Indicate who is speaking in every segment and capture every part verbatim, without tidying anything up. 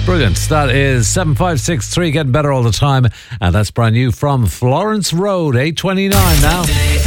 Speaker 1: Brilliant. That is seven five six three, getting better all the time. And that's brand new from Florence Road, eight twenty-nine now.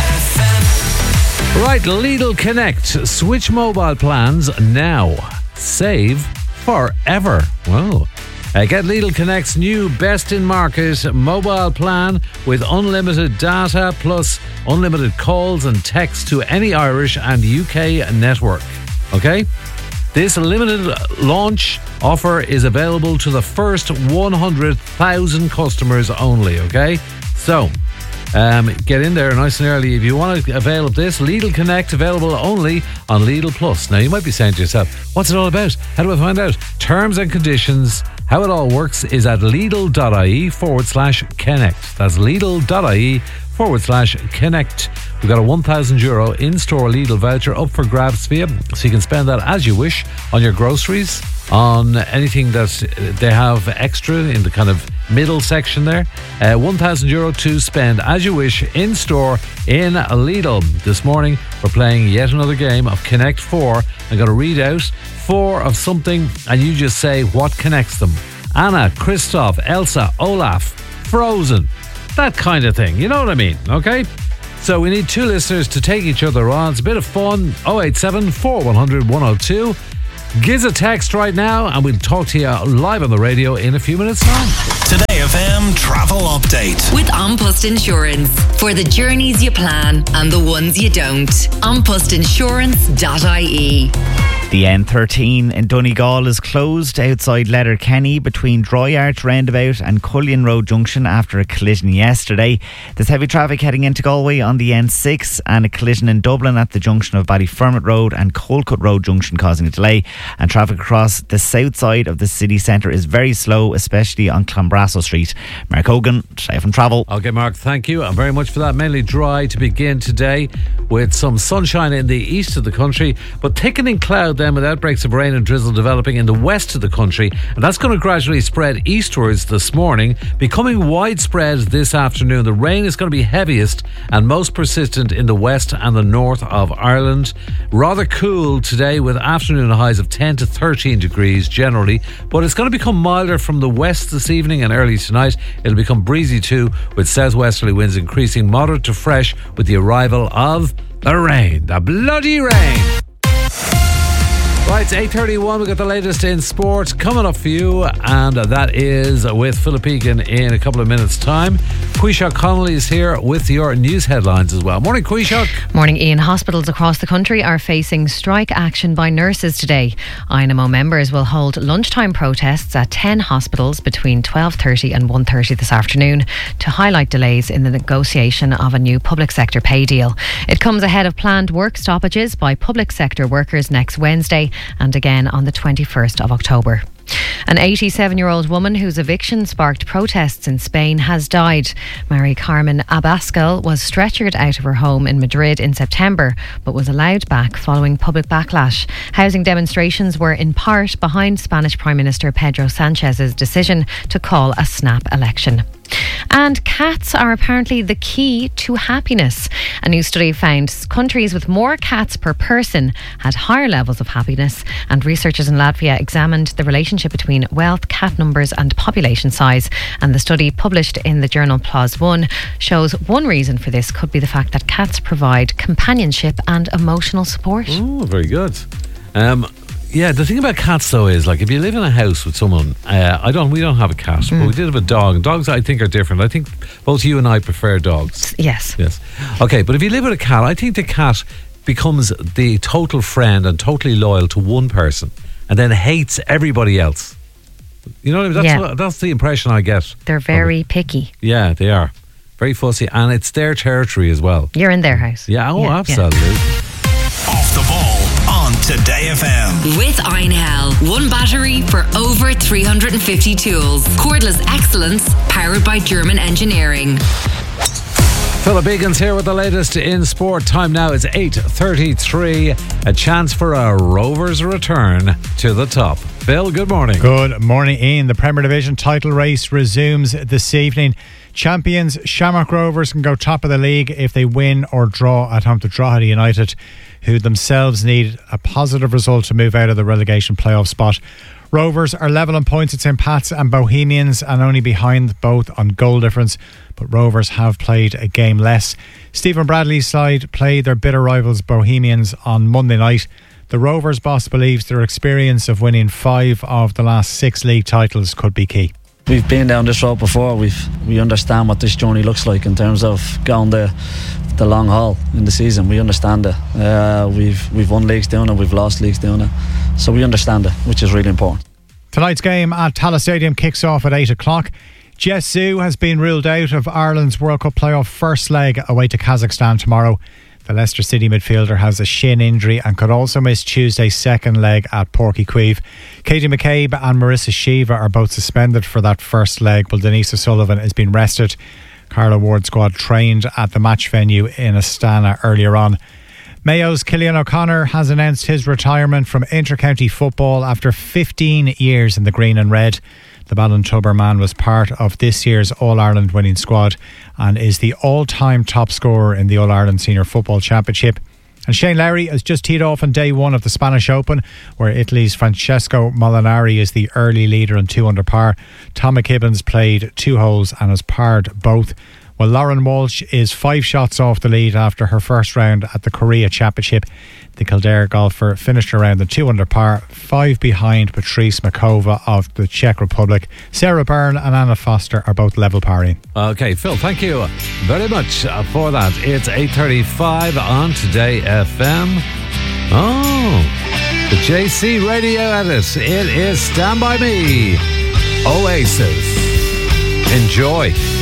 Speaker 1: Right, Lidl Connect. Switch mobile plans now. Save forever. Whoa. Uh, get Lidl Connect's new best-in-market mobile plan with unlimited data plus unlimited calls and texts to any Irish and U K network. Okay? This limited launch offer is available to the first one hundred thousand customers only, okay? So, um, get in there nice and early if you want to avail of this. Lidl Connect, available only on Lidl Plus. Now, you might be saying to yourself, what's it all about? How do I find out? Terms and conditions, how it all works is at Lidl.ie forward slash connect. That's Lidl.ie forward slash connect. We've got a one thousand euro in-store Lidl voucher up for grabs for you, so you can spend that as you wish on your groceries, on anything that they have extra in the kind of middle section there. Uh, one thousand euro to spend as you wish in-store in Lidl. This morning, we're playing yet another game of Connect four. I'm going to read out four of something, and you just say what connects them. Anna, Christoph, Elsa, Olaf, Frozen, that kind of thing. You know what I mean, okay? So we need two listeners to take each other on. It's a bit of fun. oh eight seven, four one zero zero, one oh two. Give us a text right now and we'll talk to you live on the radio in a few minutes' time.
Speaker 2: Today F M Travel Update.
Speaker 3: With An Post Insurance. For the journeys you plan and the ones you don't. an post insurance dot I E.
Speaker 4: The N thirteen in Donegal is closed outside Letterkenny between Dry Arch Roundabout and Cullion Road Junction after a collision yesterday. There's heavy traffic heading into Galway on the N six and a collision in Dublin at the junction of Ballyfermot Road and Colcut Road Junction causing a delay. And traffic across the south side of the city centre is very slow, especially on Clonbrassil Street. Mark Hogan, Safe and Travel.
Speaker 1: Okay, Mark, thank you and very much for that. Mainly dry to begin today with some sunshine in the east of the country, but thickening cloud then with outbreaks of rain and drizzle developing in the west of the country, and that's going to gradually spread eastwards this morning, becoming widespread this afternoon. The rain is going to be heaviest and most persistent in the west and the north of Ireland. Rather cool today with afternoon highs of ten to thirteen degrees generally, but it's going to become milder from the west this evening and early tonight. It'll become breezy too, with southwesterly winds increasing moderate to fresh with the arrival of the rain, the bloody rain. Right, it's eight thirty-one. We've got the latest in sport coming up for you, and that is with Philip Egan in a couple of minutes' time. Quishak Connolly is here with your news headlines as well. Morning, Quishak.
Speaker 5: Morning, Ian. Hospitals across the country are facing strike action by nurses today. I N M O members will hold lunchtime protests at ten hospitals between twelve thirty and one thirty this afternoon to highlight delays in the negotiation of a new public sector pay deal. It comes ahead of planned work stoppages by public sector workers next Wednesday and again on the twenty-first of October. An eighty-seven-year-old woman whose eviction sparked protests in Spain has died. Mary Carmen Abascal was stretchered out of her home in Madrid in September, but was allowed back following public backlash. Housing demonstrations were in part behind Spanish Prime Minister Pedro Sanchez's decision to call a snap election. And cats are apparently the key to happiness. A new study found countries with more cats per person had higher levels of happiness, and researchers in Latvia examined the relationship between wealth, cat numbers and population size. And the study, published in the journal PLOS One, shows one reason for this could be the fact that cats provide companionship and emotional support.
Speaker 1: Oh, very good. Um Yeah, the thing about cats though is, like, if you live in a house with someone, uh, I don't, we don't have a cat, mm. but we did have a dog. And dogs, I think, are different. I think both you and I prefer dogs.
Speaker 5: Yes.
Speaker 1: Yes. Okay, but if you live with a cat, I think the cat becomes the total friend and totally loyal to one person, and then hates everybody else. You know what I mean? That's,
Speaker 5: yeah.
Speaker 1: what, that's the impression I get.
Speaker 5: They're very picky.
Speaker 1: Yeah, they are. Very fussy, and it's their territory as well.
Speaker 5: You're in their house.
Speaker 1: Yeah, oh,
Speaker 5: yeah,
Speaker 1: absolutely.
Speaker 2: Yeah. Off the ball. On Today F M.
Speaker 3: With Einhell. One battery for over three hundred fifty tools. Cordless excellence powered by German engineering.
Speaker 1: Philip Egan's here with the latest in sport. Time now is eight thirty-three. A chance for a Rovers return to the top. Phil, good morning.
Speaker 6: Good morning, Ian. The Premier Division title race resumes this evening. Champions Shamrock Rovers can go top of the league if they win or draw at home to Drogheda United, who themselves need a positive result to move out of the relegation playoff spot. Rovers are level on points at St Pat's and Bohemians and only behind both on goal difference, but Rovers have played a game less. Stephen Bradley's side played their bitter rivals Bohemians on Monday night. The Rovers boss believes their experience of winning five of the last six league titles could be key.
Speaker 7: We've been down this road before. We've we understand what this journey looks like in terms of going the the long haul in the season. We understand it. Uh, we've we've won leagues doing it. We've lost leagues doing it. So we understand it, which is really important.
Speaker 6: Tonight's game at Tallaght Stadium kicks off at eight o'clock. Jess Zhu has been ruled out of Ireland's World Cup playoff first leg away to Kazakhstan tomorrow. The Leicester City midfielder has a shin injury and could also miss Tuesday's second leg at Porky Queeve. Katie McCabe and Marissa Shiva are both suspended for that first leg, while Denise O'Sullivan has been rested. Carla Ward's squad trained at the match venue in Astana earlier on. Mayo's Cillian O'Connor has announced his retirement from inter-county football after fifteen years in the green and red. The Ballintubber man was part of this year's All-Ireland winning squad and is the all-time top scorer in the All-Ireland Senior Football Championship. And Shane Lowry has just teed off on day one of the Spanish Open, where Italy's Francesco Molinari is the early leader on two under par. Tom McKibbins played two holes and has parred both. Well, Lauren Walsh is five shots off the lead after her first round at the Korea Championship. The Kildare golfer finished around the two under par, five behind Patrice Makova of the Czech Republic. Sarah Byrne and Anna Foster are both level parring.
Speaker 1: Okay, Phil, thank you very much for that. It's eight thirty-five on Today F M. Oh, the J C Radio Edit. It is Stand By Me. Oasis. Enjoy.